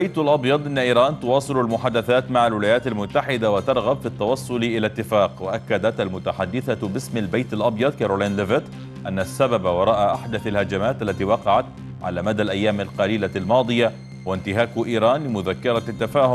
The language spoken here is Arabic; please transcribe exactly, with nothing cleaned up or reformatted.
البيت الأبيض أن إيران تواصل المحادثات مع الولايات المتحدة وترغب في التوصل إلى اتفاق. وأكدت المتحدثة باسم البيت الأبيض كارولين ليفيت أن السبب وراء أحدث الهجمات التي وقعت على مدى الأيام القليلة الماضية وانتهاك إيران لمذكرة التفاهم